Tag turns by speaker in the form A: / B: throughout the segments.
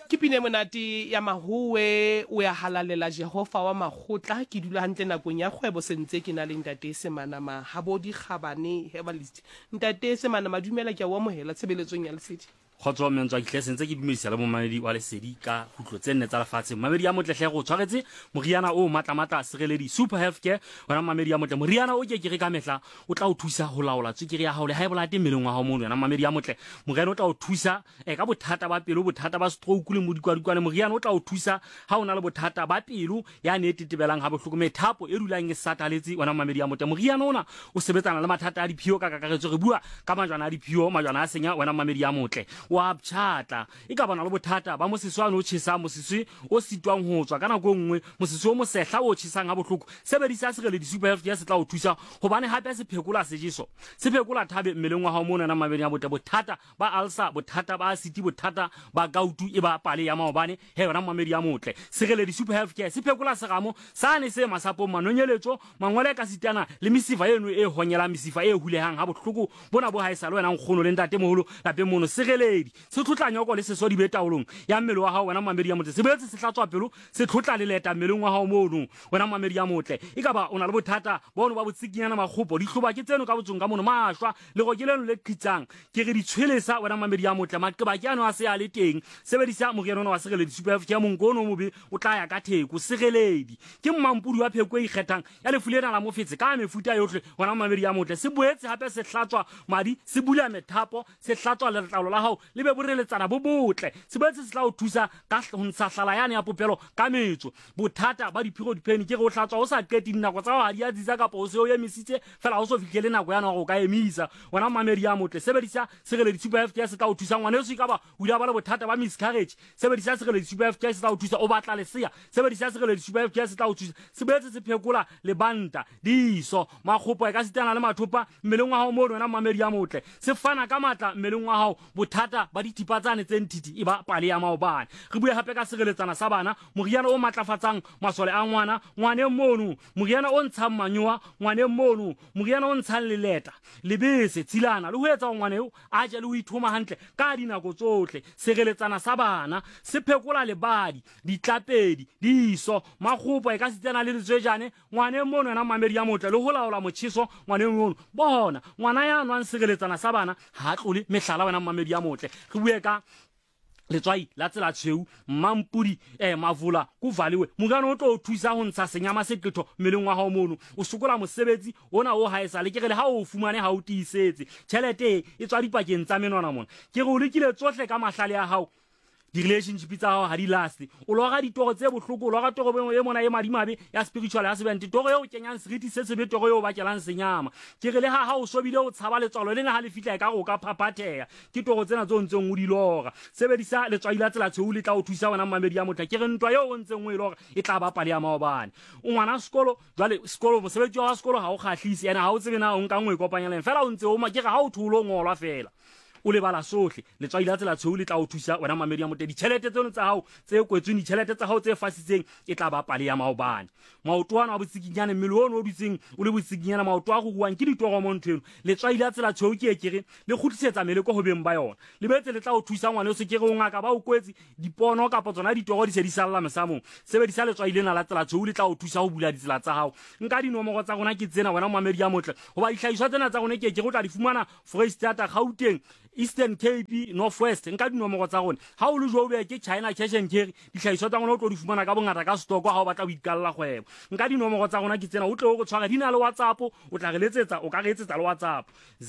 A: ke pine monate ya mahowe o ya halalela Jehova wa makgotla ke dula hantle nakong ya kgwebo sentse ke na le ntate Semanama ha bo di kgabane herbalist ntate Semanama dumela ke a wa mohela tshebeletsong ya lesedi
B: Khotso mentswa ke tlesentse ke dumedisa le bomamedi wa lesedi ka khutlo tse nne tsa lefatshe mamedi ya motlehle go tshwaretse moriana o matla sereledi super healthcare wena mamedi ya motle moriana o ke re ka mehla o tla o thusa ho laola tswekere ya hao le high blood meleng wa hao mo wena mamedi ya motle moriana o tla o thusa ka bothata ba pelo bothata ba stroke le modikwadikwane moriana o tla o thusa ha ona le bothata ba pelo ya ne titebelang ha bohloko methapo e dulang e sataletse wena mamedi ya motle moriana ona o sebetsana le mathata a diphio ka kakaretso re bua ka majwana a diphio majwana a senya wena mamedi ya motle wa bthatla e ka bana le bothata ba moseswane o tshisa mosese o sitwang ho tswa kana go nngwe mosese o mosehla o tshisang ha bohloko sebedisa serele di super health ya se tla o thusa hobane hape se phekula sejiso se phekula thabe mmeleng wa hao mona na mabedi ya bothata ba ulcer bothata ba acid bothata ba gautu e ba pale ya maobane he yona mamedi ya motle serele di super health care se phekula seramo sane se masapo manonyeletso mangwele ka sitana le misifa eno e honyela misifa e hulehang ha bohloko bona bo haisa le wena nkgono le ntate moholo lape mono sereledi se tlotla go le seso di betaolong ya mmele wa hao wena mamedi ya motle se boetse se hlatswa pelo se tlotla le leta mmeleng wa hao mono wena mamedi ya motle e ka ba ona le bothata bono ba botsikinyana maghopo di hloba ke tseno ka botsong ka mono mashwa le go keleno le khitsang ke re di tshwelesa wena mamedi ya motle maqeba ke ano a se a le teng sebedisa moriana wa sereledi super health ya monkono mobe o tla ya ka theko sereledi ke mmampudi wa pheko e ikgethang ya le fulena la mofetse ka mefuta yohle wena mamedi ya motle se boetse hape se hlatswa madi se bula methapo se hlatswa le letlalo la hao le be boreletsana bo botle se boetse se tla o thusa ka ho ntsha hlala yane ya popelo ka metso bothata ba diphiro dipeni ke go hlatswa o sa qeti dinako tsa ha di a ditsa ka po se o emisitse fela o so fihlele nako yana go ka emisa wena mamedi ya motle sebedisa sereledi super health ya se tla o thusa ngwane se ka ba o dia ba le bothata ba miscarriage sebedisa sereledi super health ya se tla o thusa o batla leseya sebedisa sereledi super health ya se tla o thusa se boetse se phekola le banta diso maghopo ka sitana le mathopa mmeleng wa hao mo wena mamedi ya motle se fana ka matla mmeleng wa hao bothata ba ditipatsane tse ntiti e ba pale ya maobane re bue hape ka sereletsana sa bana moriana o matlafatsang masole a ngwane mono moriana o ntshang manyoa ngwane mono moriana o ntshang leleta lebese tsilana le ho etsa ngwane o a je le ho ithoma hantle ka dinako tsohle sereletsana sa bana se phekola lebadi ditlapedi diso maghopo e ka sitsana le letswejane ngwane mono na mamedi ya motle le ho laola motshiso ngwane mono bona ngwana ya nwa sereletsana sa bana ha tlole mehlala wena mamedi ya motle re bue ka letswai la tsela tshweu mmampudi mavula kuvaliwe moriana o tlo o thusa ho ntsha senyama se qetho meleng wa hao mono o sokola mosebetsi ona o haesa le ke re le ha o fumane ha o tiisetse tšhelete e tswa dipakeng tsa menwana mona ke re o lekile tsohle ka mahlale ya hao di relationship tsa hao ha di last o loga ditoro tse bohloko o loga toro e mona e madimabe ya spiritual husband toro eo kenyang seriti se sebe toro eo ba kelang senyama ke re le ha o sobile o tshaba letswalo le ha le fitla ka go ka phapatheya ke toro tsena tso ntseng o di loga sebedisa letswai la tsela tsheu le tla o thusa wena mamedi ya motho ke re ntwa eo o ntseng o e loga e tla ba pale ya maobane o ngwana sekolo jwale sekolo mosebetsi wa sekolo ha o khahlisi ena ha o tsebe na o nka ngwe kopanyeleng fela o ntse o ma ke ga ha o thulo ngolwa fela o le bala sohle letswai la tsela tsheu le tla o thusa wena mamedi ya mote ditšhelete tseno tsa hao tse kwetsweng ditšhelete tsa hao tse fasitseng e tla ba pale ya maobane maotwana wa botsikinyane mmele ono o dutseng o le botsikinyana maoto a go buang ke ditoro mo nthweno letswai la tsela tsheu ke ekere le khutisetsa meleko ho beng ba yona le betse le tla o thusa ngwane o se ke re o ngaka ba o kwetse dipono ka tsona ditoro di se di salla mesamong sebedisa letswai lena la tsela tsheu le tla o thusa ho bula ditsela tsa hao nka dinomoro tsa rona ke tsena wena mamedi ya motle ho ba dihlahiswa tsena tsa rona ke ekere o tla di fumana Foreisetata Gauteng Eastern Cape Northwest nka dinomoro tsa rona ha o le Joburg ke China Cash and Carry dihlahiswa tsa rona o tlo di fumana ka bongata ka stock ha o batla ho ikalla kgwebo nka dinomoro tsa rona ke tsena o tle o go tshwara di na le WhatsApp o tla re letsetsa o ka re etsetsa le WhatsApp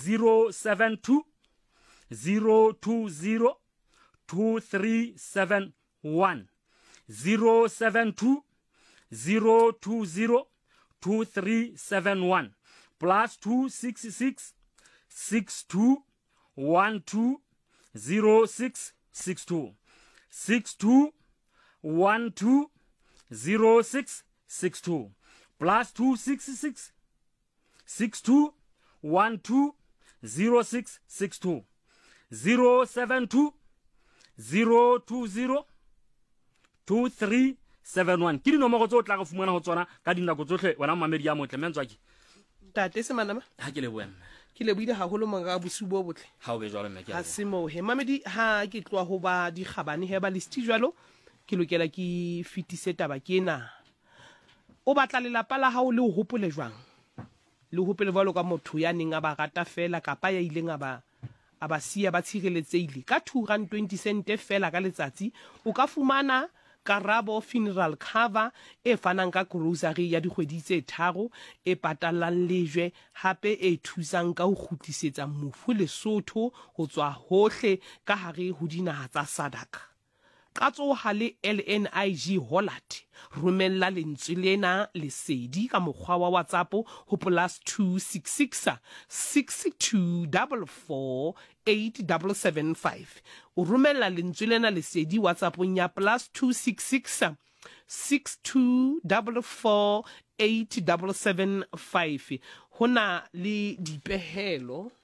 B: 072 020 2371 072 020 2371 plus 266 62 120662 62120662 plus 266 62120662 072 020 2371 ke dinomoro tse o tla go fumana ho tsona ka dinako tsohle wena mamedi ya motle mentswa ke
A: tate Semanama
B: ha ke le boema
A: ke lebohile haholo monga bosu bo botle
B: ha o be jwalo mme ke
A: ha
B: a
A: se mo he mamedi ha ke tloa ho ba dikgabane he ba listi jwalo ke lokela ke fitise taba ke ena o batla lelapa la hao le o hopole jwang le hopole jwalo ka motho ya neng a ba rata fela kapa ya ileng a ba siya ba tshireletseile ka 220 sente fela ka letsatsi o ka fumana Karabo Funeral Cover e fanang ka grocery ya dikgwedi tse 3 e patalang lejwe hape e thusang ka ho kgutlisetsa mofu Lesotho ho tswa hohle ka hare ho dinaha tsa SADC. Ka tsoha le LNIG Holland romella lentswe lena lesedi ka mokgwa wa WhatsApp ho +266 6244 8775 o romella lentswe lena lesedi WhatsAppong ya +266 6244 8775 hona le dipehelo